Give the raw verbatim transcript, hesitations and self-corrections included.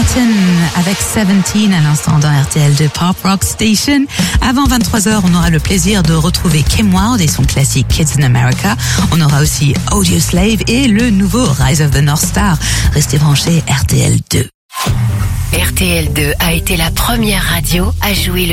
Clinton avec dix-sept à l'instant dans R T L deux Pop Rock Station. Avant vingt-trois heures, on aura le plaisir de retrouver Kim Wilde et son classique Kids in America. On aura aussi Audioslave et le nouveau Rise of the North Star. Restez branchés, R T L deux. R T L deux a été la première radio à jouer le